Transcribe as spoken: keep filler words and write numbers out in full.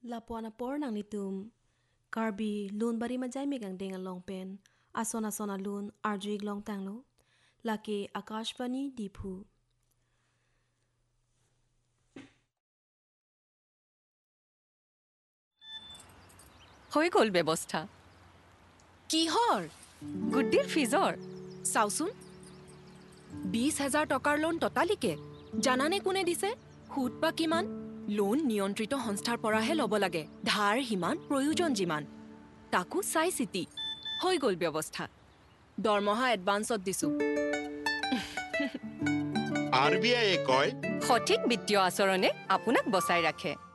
Lapuan apor nang nitum. Karbi lun bari majay megang dengan long pen. Asona sona lun arjuig long tanglo. Laki Akashvani Diphu. হৈ গ'ল ব্যৱস্থা কিহৰ গুড্ডিৰ ফিজৰ চাওচোন বিশ হাজাৰ টকাৰ লোন টটালিকে জানানে কোনে দিছে সুদ বা কিমান লোন নিয়ন্ত্ৰিত সংস্থাৰ পৰাহে ল'ব লাগে ধাৰ হিমান প্ৰয়োজন যিমান তাকো চাই চিতি হৈ গ'ল ব্যৱস্থা দৰমহা এডভান্সত দিছো আৰ বি আইয়ে কয় সঠিক বিত্তীয় আচৰণে আপোনাক বচাই ৰাখে